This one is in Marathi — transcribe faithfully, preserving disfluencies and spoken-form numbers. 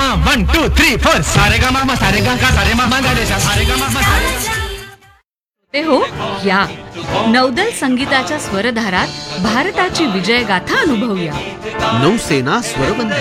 मा वन टू थ्री फोर सारे गा मा सारे गा गा सारे मा गा रे सा सारे गा मा ते हो या नौदल संगीताच्या स्वरधारात भारताची विजयगाथा अनुभवूया. नौसेना स्वरबंद